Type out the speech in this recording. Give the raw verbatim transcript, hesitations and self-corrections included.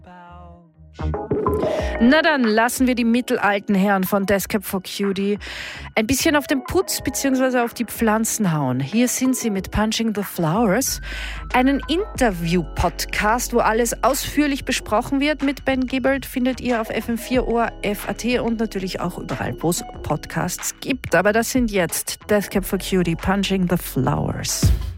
Na dann lassen wir die mittelalten Herren von Death Cab for Cutie ein bisschen auf den Putz bzw. auf die Pflanzen hauen. Hier sind sie mit Punching the Flowers, einen Interview-Podcast, wo alles ausführlich besprochen wird. Mit Ben Gibbard findet ihr auf F M vier O R F A T und natürlich auch überall, wo es Podcasts gibt. Aber das sind jetzt Death Cab for Cutie, Punching the Flowers.